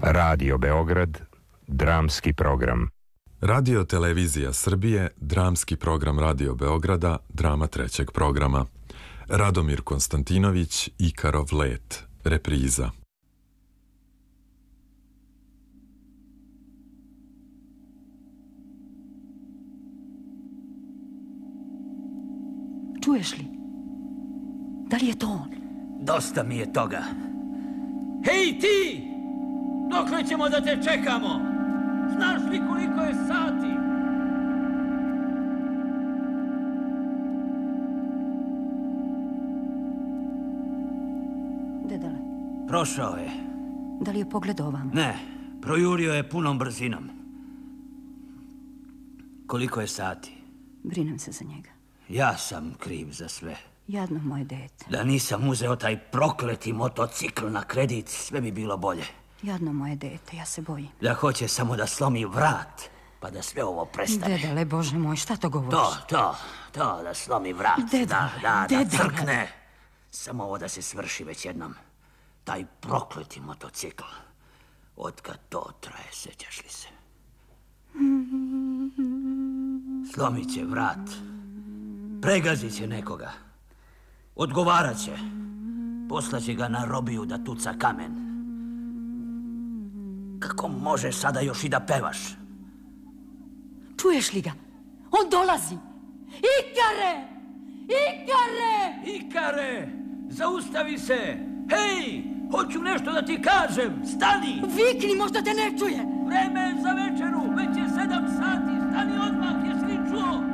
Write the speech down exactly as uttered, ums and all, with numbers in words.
Radio Beograd, dramski program. Radio Televizija Srbije, dramski program Radio Beograda, drama trećeg programa. Radomir Konstantinović, Ikarov let, repriza. Čuješ li? Da li je to on? Dosta mi je toga. Hej ti! Dokle ćemo da te čekamo? Znaš li koliko je sati? Dedale. Prošao je. Da li je pogledao vam? Ne, projurio je punom brzinom. Koliko je sati? Brinem se za njega. Ja sam kriv za sve. Jadno moje dete. Da nisam uzeo taj prokleti motocikl na kredit, sve bi bilo bolje. Jadno moje dete, ja se bojim. Da hoće samo da slomi vrat, pa da sve ovo prestane. Dedale, Bože moj, šta to govoriš? To, to, to, da slomi vrat. Dedale, da, da, da dedale. crkne. Samo ovo da se svrši već jednom. Taj prokleti motocikl. Otkad to traje, sećaš li se? Slomit će vrat. Pregazit će nekoga. Odgovarat će. Poslaće ga na robiju da tuca kamen. Kako možeš sada još i da pevaš? Čuješ li ga? On dolazi! Ikare! Ikare! Ikare! Zaustavi se! Hej! Hoću nešto da ti kažem! Stani! Vikni, možda te ne čuje! Vreme je za večeru! Već je sedam sati! Stani odmah, jesi li čuo?